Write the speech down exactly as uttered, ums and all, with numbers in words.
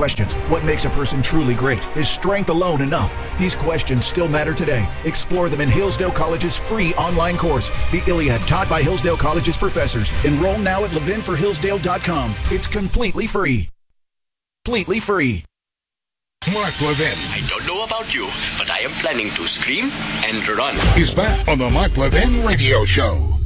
questions. What makes a person truly great? Is strength alone enough? These questions still matter today. Explore them in Hillsdale College's free online course, The Iliad, taught by Hillsdale College's professors. Enroll now at levin for hillsdale dot com. It's completely free. Completely free. Mark Levin. I don't know about you, but I am planning to scream and run. He's back on the Mark Levin Radio Show.